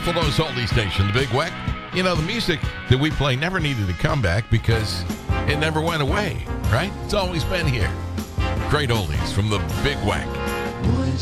Buffalo's Oldie Station, the Big Weck. You know, the music that we play never needed a comeback because it never went away, right? It's always been here. Great oldies from the Big Weck. Would